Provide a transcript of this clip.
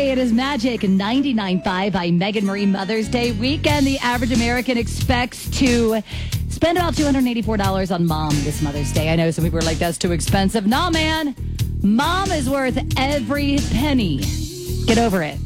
Hey, it is Magic 99.5 by Megan Marie Mother's Day weekend. The average American expects to spend about $284 on mom this Mother's Day. I know some people are like, that's too expensive. No, man. Mom is worth every penny. Get over it.